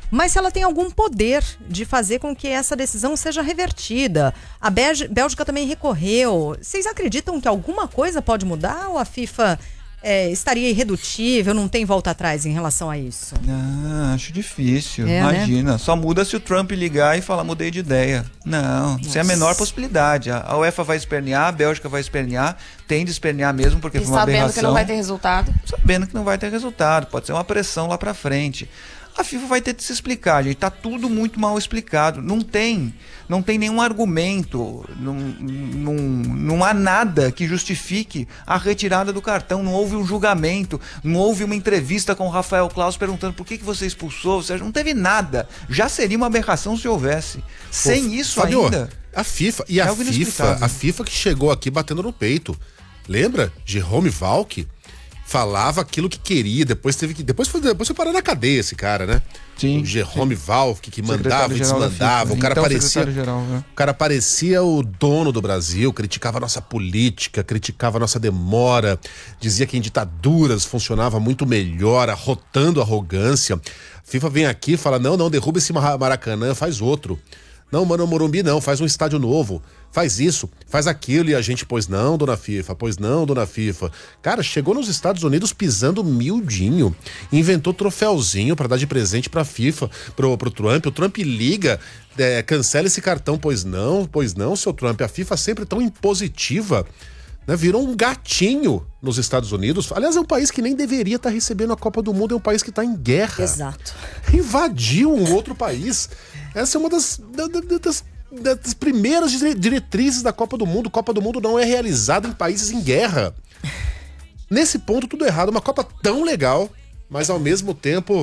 mas se ela tem algum poder de fazer com que essa decisão seja revertida. A Bélgica também recorreu. Vocês acreditam que alguma coisa pode mudar ou a FIFA estaria irredutível, não tem volta atrás em relação a isso? Acho difícil, imagina. Né? Só muda se o Trump ligar e falar, mudei de ideia. Não, isso é a menor possibilidade. A UEFA vai espernear, a Bélgica vai espernear, tem de espernear mesmo, porque foi uma aberração. Sabendo que não vai ter resultado. Sabendo que não vai ter resultado, pode ser uma pressão lá pra frente. A FIFA vai ter de se explicar, gente, tá tudo muito mal explicado, não tem nenhum argumento, não há nada que justifique a retirada do cartão, não houve um julgamento, não houve uma entrevista com o Rafael Claus perguntando por que você expulsou, ou seja, não teve nada, já seria uma aberração se houvesse. Sem isso, Fabio, ainda... A FIFA que chegou aqui batendo no peito, lembra? Jerome Valk falava aquilo que queria, depois foi parar na cadeia esse cara, né? Sim. O Jerome Valk, que mandava e desmandava. O cara parecia o dono do Brasil, criticava a nossa política, criticava a nossa demora, dizia que em ditaduras funcionava muito melhor, arrotando arrogância. A FIFA vem aqui e fala, não, derruba esse Maracanã, faz outro. Não, mano, Morumbi não, faz um estádio novo, faz isso, faz aquilo, e a gente, pois não, dona FIFA. Cara, chegou nos Estados Unidos pisando miudinho, inventou troféuzinho pra dar de presente pra FIFA, pro Trump. O Trump liga, cancela esse cartão, pois não, seu Trump. A FIFA sempre tão impositiva, né? Virou um gatinho nos Estados Unidos. Aliás, é um país que nem deveria estar recebendo a Copa do Mundo, é um país que está em guerra. Exato. Invadiu um outro país. Essa é uma das primeiras diretrizes da Copa do Mundo. Copa do Mundo não é realizada em países em guerra. Nesse ponto, tudo errado. Uma Copa tão legal, mas ao mesmo tempo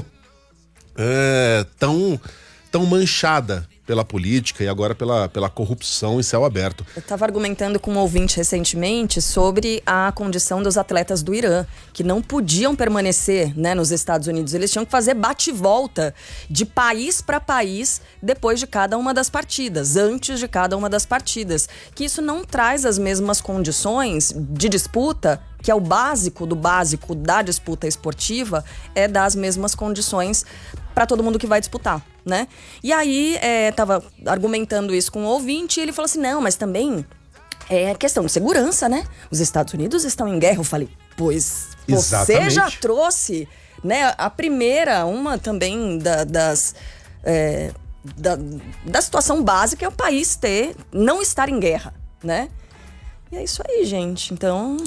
tão manchada pela política e agora pela corrupção em céu aberto. Eu estava argumentando com um ouvinte recentemente sobre a condição dos atletas do Irã, que não podiam permanecer, né, nos Estados Unidos. Eles tinham que fazer bate-volta de país para país depois de cada uma das partidas, antes de cada uma das partidas. Que isso não traz as mesmas condições de disputa, que é o básico do básico da disputa esportiva, é das mesmas condições para todo mundo que vai disputar, né? E aí, tava argumentando isso com um ouvinte e ele falou assim, não, mas também é questão de segurança, né? Os Estados Unidos estão em guerra. Eu falei, pois você já trouxe, né, a primeira, uma também da situação básica é o país não estar em guerra, né? E é isso aí, gente, então...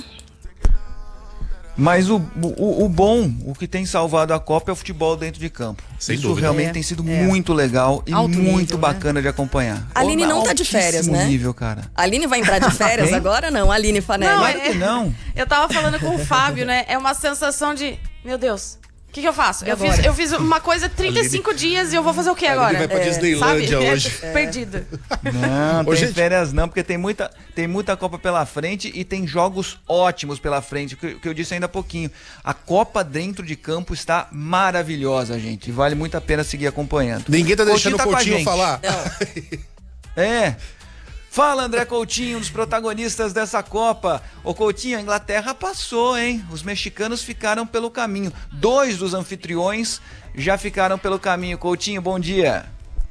Mas o que tem salvado a Copa é o futebol dentro de campo. Sem Isso dúvida. realmente tem sido muito legal e Alto muito nível, bacana, né? de acompanhar. A Aline não tá de férias, né? Nível, cara. A Aline vai entrar de férias agora, não? A Aline Fanelli. Claro que não. Eu tava falando com o Fábio, né? É uma sensação de, meu Deus, o que eu faço? Eu fiz uma coisa 35 dias e eu vou fazer o que agora? Vai pra Disneylândia hoje. Perdida. Não, Ô, tem gente. férias não, porque tem muita Copa pela frente e tem jogos ótimos pela frente, que eu disse ainda há pouquinho. A Copa dentro de campo está maravilhosa, gente. Vale muito a pena seguir acompanhando. Ninguém tá deixando o com a Coutinho gente. falar. Fala, André Coutinho, um dos protagonistas dessa Copa. Ô Coutinho, a Inglaterra passou, hein? Os mexicanos ficaram pelo caminho. 2 dos anfitriões já ficaram pelo caminho. Coutinho, bom dia.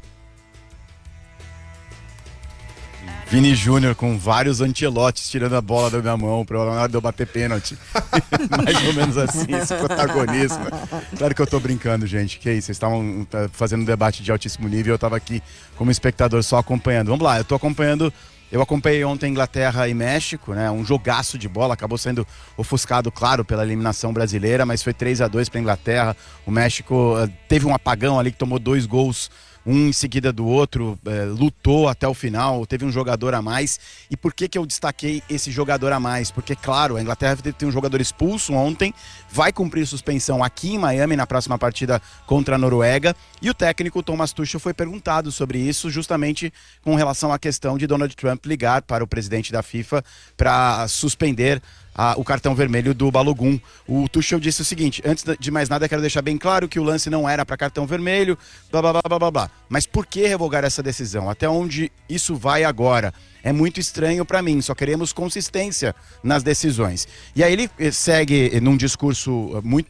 Vini Júnior com vários Ancelotes tirando a bola da minha mão pra hora de eu bater pênalti. Mais ou menos assim, esse protagonismo. Claro que eu tô brincando, gente. Que isso, vocês estavam fazendo um debate de altíssimo nível, eu tava aqui como espectador só acompanhando. Vamos lá, eu acompanhei ontem Inglaterra e México, né? Um jogaço de bola, acabou sendo ofuscado, claro, pela eliminação brasileira, mas foi 3-2 pra Inglaterra. O México teve um apagão ali que tomou 2 gols, um em seguida do outro, lutou até o final, teve um jogador a mais. E por que eu destaquei esse jogador a mais? Porque, claro, a Inglaterra tem um jogador expulso ontem, vai cumprir suspensão aqui em Miami na próxima partida contra a Noruega, e o técnico Thomas Tuchel foi perguntado sobre isso, justamente com relação à questão de Donald Trump ligar para o presidente da FIFA para suspender o cartão vermelho do Balogun. O Tuchel disse o seguinte: antes de mais nada, quero deixar bem claro que o lance não era para cartão vermelho, blá blá blá blá blá. Mas por que revogar essa decisão? Até onde isso vai agora? É muito estranho para mim, só queremos consistência nas decisões. E aí ele segue num discurso muito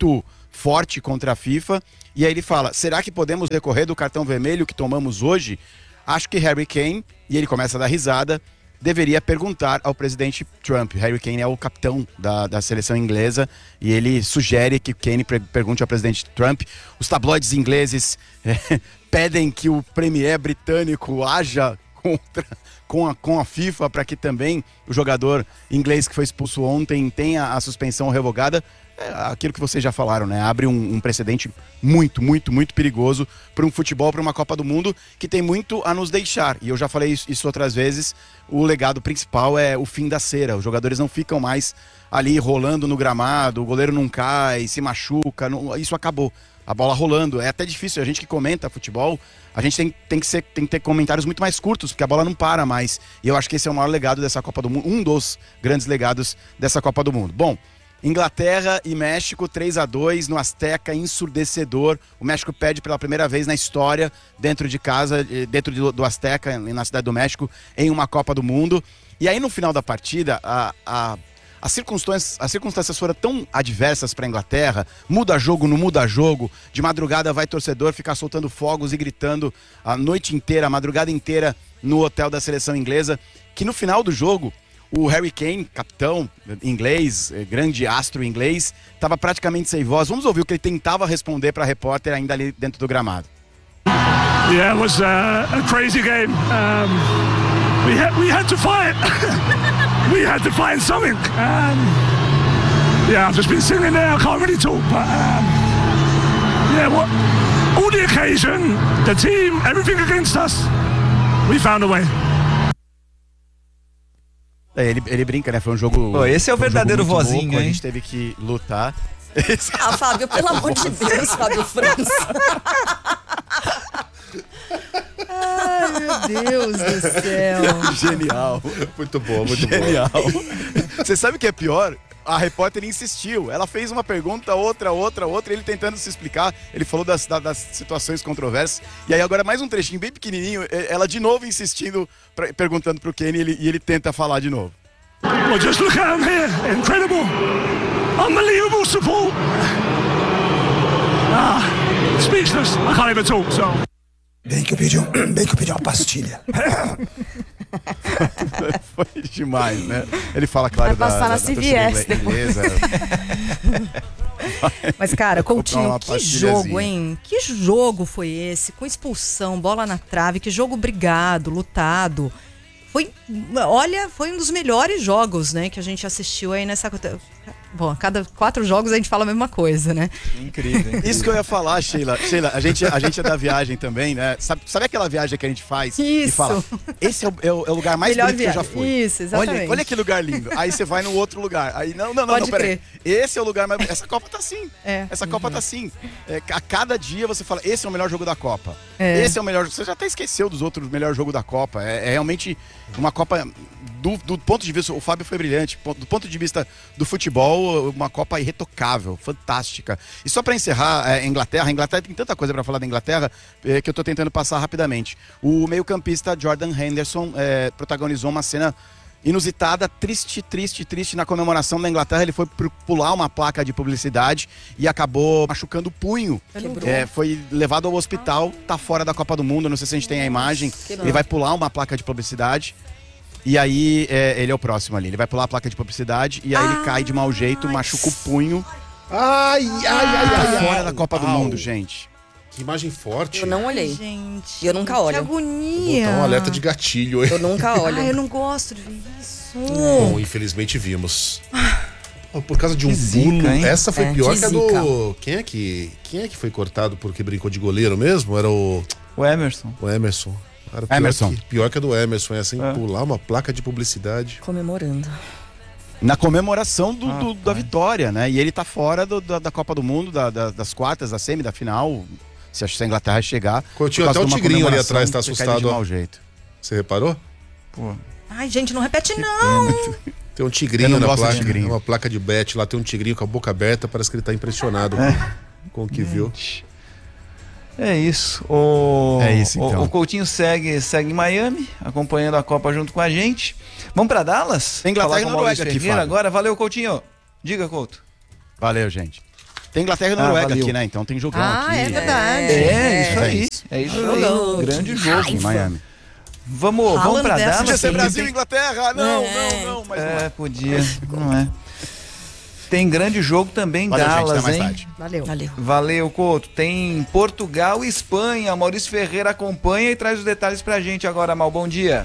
forte contra a FIFA. E aí ele fala, será que podemos recorrer do cartão vermelho que tomamos hoje? Acho que Harry Kane, e ele começa a dar risada, deveria perguntar ao presidente Trump. Harry Kane é o capitão da seleção inglesa e ele sugere que Kane pergunte ao presidente Trump. Os tabloides ingleses pedem que o premier britânico haja com a FIFA para que também o jogador inglês que foi expulso ontem tenha a suspensão revogada. É aquilo que vocês já falaram, né? Abre um precedente muito, muito, muito perigoso para um futebol, para uma Copa do Mundo que tem muito a nos deixar. E eu já falei isso outras vezes, o legado principal é o fim da cera. Os jogadores não ficam mais ali rolando no gramado, o goleiro não cai, se machuca, isso acabou. A bola rolando, é até difícil, a gente que comenta futebol, a gente tem que ter comentários muito mais curtos, porque a bola não para mais. E eu acho que esse é o maior legado dessa Copa do Mundo, um dos grandes legados dessa Copa do Mundo. Bom, Inglaterra e México 3-2 no Azteca, ensurdecedor. O México perde pela primeira vez na história dentro de casa, dentro do Azteca, na Cidade do México, em uma Copa do Mundo. E aí no final da partida, as circunstâncias foram tão adversas para a Inglaterra, muda jogo, não muda jogo, de madrugada vai torcedor ficar soltando fogos e gritando a noite inteira, a madrugada inteira no hotel da seleção inglesa, que no final do jogo, o Harry Kane, capitão inglês, grande astro inglês, estava praticamente sem voz. Vamos ouvir o que ele tentava responder para a repórter ainda ali dentro do gramado. Yeah, it was a crazy game. We had to fight. We had to find something. Yeah, I've just been sitting there. I can't really talk, but all the occasion, the team, everything against us, we found a way. Ele brinca, né? Foi um jogo. Pô, esse é o verdadeiro vozinho, louco, hein? A gente teve que lutar. Ah, Fábio, pelo amor de Deus, Fábio França. Ai, meu Deus do céu. Genial. Muito bom, muito Genial. bom. Você sabe o que é pior? A repórter insistiu. Ela fez uma pergunta, outra, ele tentando se explicar. Ele falou das situações controversas. E aí agora mais um trechinho bem pequenininho. Ela de novo insistindo, perguntando pro Kenny e ele tenta falar de novo. Well, just look at him here. Incredible. Unbelievable support. Speechless. I can't even talk, so... Bem que eu pedi uma pastilha. Foi demais, né? Ele fala, claro, vai passar na CVS inglesa. Mas, cara, Coutinho, que jogo, hein? Que jogo foi esse? Com expulsão, bola na trave, que jogo brigado, lutado. Foi um dos melhores jogos, né, que a gente assistiu aí nessa... Bom, a cada 4 jogos a gente fala a mesma coisa, né? Incrível. Isso que eu ia falar, Sheila. Sheila, a gente é da viagem também, né? Sabe aquela viagem que a gente faz? Isso. E fala, esse é o lugar mais melhor bonito que eu já fui. Isso, exatamente. Olha que lugar lindo. Aí você vai no outro lugar. Aí, não, peraí. Esse é o lugar mais... Essa Copa tá assim. Essa Copa tá assim. A cada dia você fala, esse é o melhor jogo da Copa. Esse é o melhor... Você já até esqueceu dos outros melhores jogos da Copa. É realmente uma Copa... Do ponto de vista, o Fábio foi brilhante, do ponto de vista do futebol, uma Copa irretocável, fantástica. E só para encerrar, a Inglaterra tem tanta coisa para falar da Inglaterra que eu tô tentando passar rapidamente. O meio-campista Jordan Henderson protagonizou uma cena inusitada, triste na comemoração da Inglaterra. Ele foi pular uma placa de publicidade e acabou machucando o punho. Foi levado ao hospital, tá fora da Copa do Mundo, não sei se a gente tem a imagem. Ele vai pular uma placa de publicidade. E aí, ele é o próximo ali. Ele vai pular a placa de publicidade e aí ele cai de mau jeito, machuca o punho. Ai. Fora da Copa do Mundo, gente. Que imagem forte. Eu não olhei. Gente, e eu nunca olho. Que agonia. Vou botar um alerta de gatilho. Eu nunca olho. Eu não gosto de ver isso. Bom, infelizmente vimos. Por causa de um pulo. Essa foi pior que a do... Quem é que foi cortado porque brincou de goleiro mesmo? Era o Emerson. O Emerson. Cara, pior que a do Emerson, é assim, pular uma placa de publicidade. Comemorando. Na comemoração da vitória, né? E ele tá fora da Copa do Mundo, das quartas, da semi, da final. Se a Inglaterra chegar. Tinha até um tigrinho ali atrás, tá assustado. De mau jeito. Você reparou? Pô. Ai, gente, não repete não. Tem um tigrinho na placa. É uma placa de bet, lá tem um tigrinho com a boca aberta, parece que ele tá impressionado com o que viu. É isso. Então. O Coutinho segue em Miami, acompanhando a Copa junto com a gente. Vamos pra Dallas? Inglaterra e Noruega aqui, Fábio. Agora. Valeu, Coutinho. Diga, Couto. Valeu, gente. Tem Inglaterra e Noruega aqui, né? Então tem jogão aqui. É verdade. Isso aí. É isso aí. Grande jogo. Em Miami. Vamos pra Dallas. Podia ser Brasil e Inglaterra. Não. Mas podia. Não é. Tem grande jogo também, valeu, Dallas, gente, hein? Valeu, Couto. Tem Portugal e Espanha. Maurício Ferreira acompanha e traz os detalhes pra gente agora, Mal. Bom dia.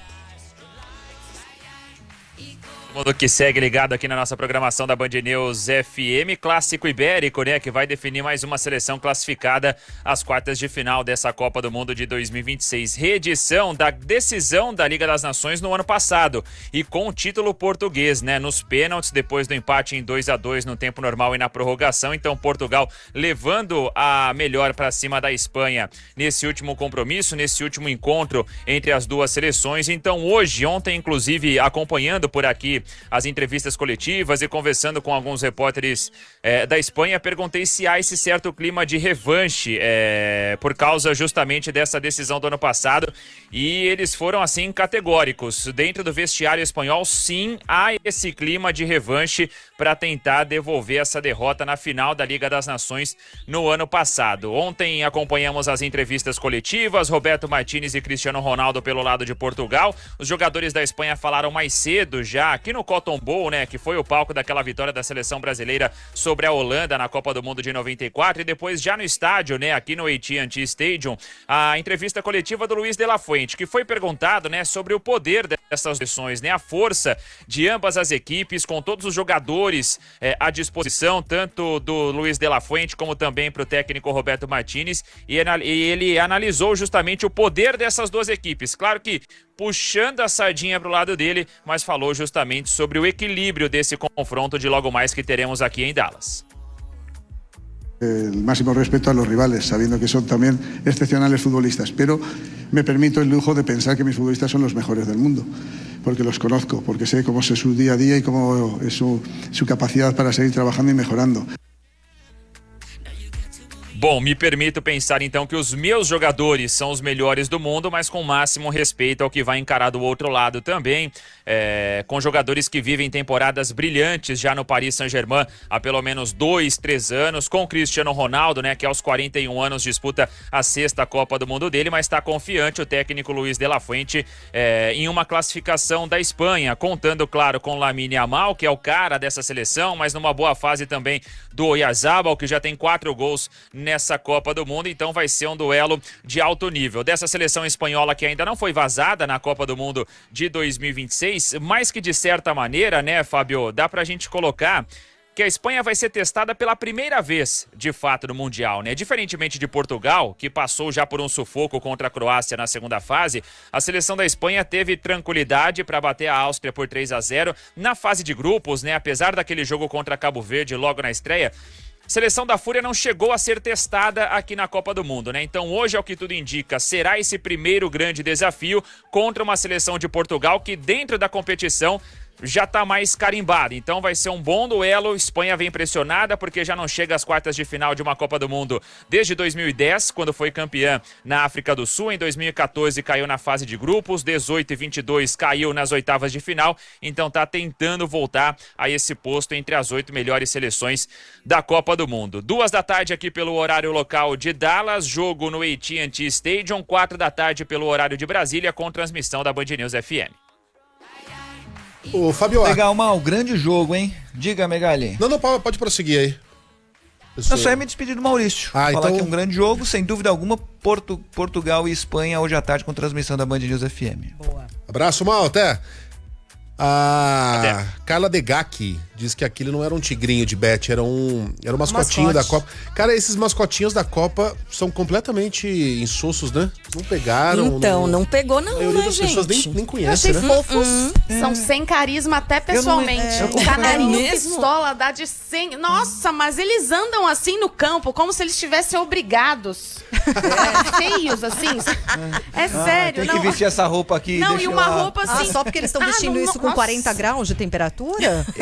Todo mundo que segue ligado aqui na nossa programação da Band News FM, Clássico Ibérico, né, que vai definir mais uma seleção classificada às quartas de final dessa Copa do Mundo de 2026. Reedição da decisão da Liga das Nações no ano passado e com o título português, né, nos pênaltis, depois do empate em 2-2 no tempo normal e na prorrogação. Então Portugal levando a melhor para cima da Espanha nesse último compromisso, nesse último encontro entre as duas seleções. Então ontem inclusive acompanhando por aqui as entrevistas coletivas e conversando com alguns repórteres da Espanha, perguntei se há esse certo clima de revanche por causa justamente dessa decisão do ano passado, e eles foram assim categóricos. Dentro do vestiário espanhol, sim, há esse clima de revanche para tentar devolver essa derrota na final da Liga das Nações no ano passado. Ontem acompanhamos as entrevistas coletivas, Roberto Martínez e Cristiano Ronaldo pelo lado de Portugal. Os jogadores da Espanha falaram mais cedo já aqui no Cotton Bowl, né, que foi o palco daquela vitória da seleção brasileira sobre a Holanda na Copa do Mundo de 94, e depois já no estádio, né, aqui no AT&T Stadium, a entrevista coletiva do Luiz de la Fuente, que foi perguntado, né, sobre o poder dessas seleções, né, a força de ambas as equipes, com todos os jogadores à disposição, tanto do Luiz de la Fuente como também para o técnico Roberto Martínez, e ele analisou justamente o poder dessas duas equipes. Claro que puxando a sardinha para o lado dele, mas falou justamente sobre o equilíbrio desse confronto de logo mais que teremos aqui em Dallas. El máximo respeto a los rivales, sabiendo que son también excepcionales futbolistas, pero me permito el lujo de pensar que mis futbolistas son los mejores del mundo, porque los conozco, porque sé cómo es su día a día y cómo es su capacidad para seguir trabajando y mejorando. Bom, me permito pensar então que os meus jogadores são os melhores do mundo, mas com o máximo respeito ao que vai encarar do outro lado também, com jogadores que vivem temporadas brilhantes já no Paris Saint-Germain há pelo menos 2-3 anos, com o Cristiano Ronaldo, né, que aos 41 anos disputa a 6ª Copa do Mundo dele, mas está confiante o técnico Luiz de la Fuente em uma classificação da Espanha, contando, claro, com Lamine Yamal, que é o cara dessa seleção, mas numa boa fase também do Oyarzabal, que já tem 4 gols nessa Copa do Mundo, então vai ser um duelo de alto nível. Dessa seleção espanhola que ainda não foi vazada na Copa do Mundo de 2026, mas que de certa maneira, né, Fábio, dá pra gente colocar que a Espanha vai ser testada pela primeira vez, de fato, no Mundial, né? Diferentemente de Portugal, que passou já por um sufoco contra a Croácia na segunda fase, a seleção da Espanha teve tranquilidade para bater a Áustria por 3-0 na fase de grupos, né? Apesar daquele jogo contra Cabo Verde logo na estreia, a seleção da Fúria não chegou a ser testada aqui na Copa do Mundo, né? Então hoje, ao que tudo indica, será esse primeiro grande desafio contra uma seleção de Portugal que dentro da competição já tá mais carimbada. Então vai ser um bom duelo. Espanha vem pressionada porque já não chega às quartas de final de uma Copa do Mundo desde 2010, quando foi campeã na África do Sul. Em 2014 caiu na fase de grupos, 18 e 22 caiu nas oitavas de final. Então tá tentando voltar a esse posto entre as 8 melhores seleções da Copa do Mundo. 2 da tarde aqui pelo horário local de Dallas, jogo no AT&T Stadium, 4 da tarde pelo horário de Brasília, com transmissão da Band News FM. Ô, Fabio. Legal, Mal, grande jogo, hein? Diga, Megali. Não, pode prosseguir aí. Eu só ia me despedir do Maurício. Falar então que é um grande jogo, sem dúvida alguma, Portugal e Espanha hoje à tarde com transmissão da Band News FM. Boa. Abraço, Mal, até. A Carla Degac diz que aquele não era um tigrinho de bet, era um mascotinho da Copa. Cara, esses mascotinhos da Copa são completamente insossos, né? Não pegaram. Então, não pegou não, a maioria né, das pessoas nem conhece, né? Fofos. São sem carisma até pessoalmente. O canarinho pistola dá de 100. Nossa, mas eles andam assim no campo, como se eles estivessem obrigados. Feios, assim. É sério. Tem que vestir essa roupa aqui. Não, e uma roupa assim. Só porque eles estão vestindo isso com 40 graus de temperatura?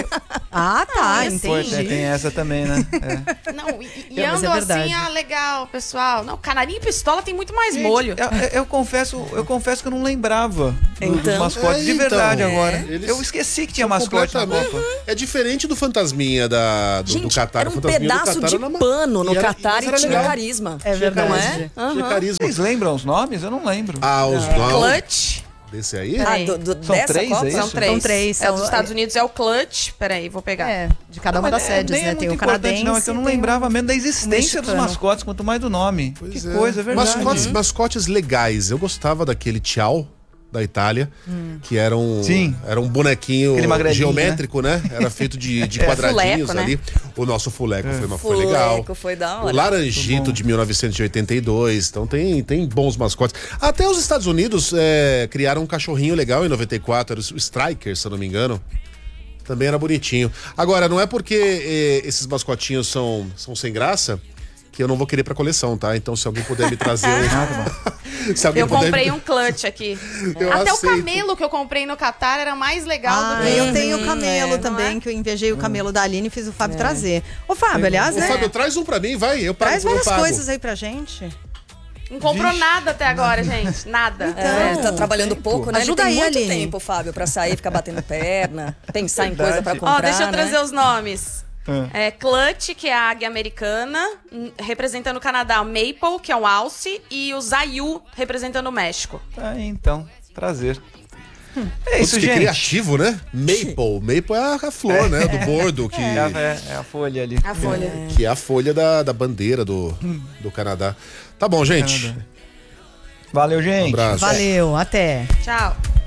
Ah, tá, Pois entendi. tem essa também, né? Não, e Mas ando é verdade. assim, legal, pessoal. Não, canarinho e pistola tem muito mais molho. Eu confesso que eu não lembrava dos Então, mascotes, de verdade agora. Eles Eu esqueci que tinha são mascote na completamente- Copa. É diferente do fantasminha do Gente, Qatar. era O um fantasminha do pedaço Qatar de era pano no era- Qatar mas e era tinha legal. carisma. É verdade. Tinha carisma. Vocês lembram os nomes? Eu não lembro. Os nomes Clutch. desse aí? Peraí. São Dessa três, Copa? é isso? São três. São três, É, dos são- Estados Unidos é o Clutch. Peraí, vou pegar. É, de cada uma Mas das sedes, nem né? é Tem muito o importante, canadense. não, é que eu não tem lembrava mesmo da existência dos mexicano. mascotes, quanto mais do nome. Pois Que é. coisa, é verdade. Mascotes legais. Eu gostava daquele Tchau da Itália, que era um bonequinho Aquele magrelinho, geométrico, né? Era feito de quadradinhos Fuleco, né? ali. O nosso Fuleco foi Fuleco, legal. foi da O hora. Laranjito de 1982. Então tem bons mascotes. Até os Estados Unidos criaram um cachorrinho legal em 94, era o Striker, se eu não me engano. Também era bonitinho. Agora, não é porque esses mascotinhos são sem graça que eu não vou querer pra coleção, tá? Então, se alguém puder me trazer se alguém Eu puder comprei me... um Clutch aqui. Eu Até aceito. o camelo que eu comprei no Qatar era mais legal do Ah, que eu tenho o camelo não também, é? que eu invejei o camelo da Aline e fiz o Fábio trazer. Ô, Fábio, aliás, Ô, né? Fábio, traz um pra mim, vai. Eu pago. Traz eu várias pago. coisas aí pra gente. Não comprou nada até agora, gente. Nada. Tá trabalhando pouco, né? Ajuda Ele tem aí, muito Aline. tempo, Fábio, pra sair, ficar batendo perna, pensar em Verdade. coisa pra comprar. Ó, deixa eu né? trazer os nomes. Clutch, que é a águia americana, representando o Canadá, o Maple, que é um alce, e o Zayu, representando o México. Tá aí, então. Prazer. É Putz, isso, que gente. criativo, né? Maple. Maple é a flor, né? Do bordo, que É a folha ali. A folha. que é a folha da bandeira do Canadá. Tá bom, gente. Valeu, gente. Um abraço. Valeu, até. Tchau.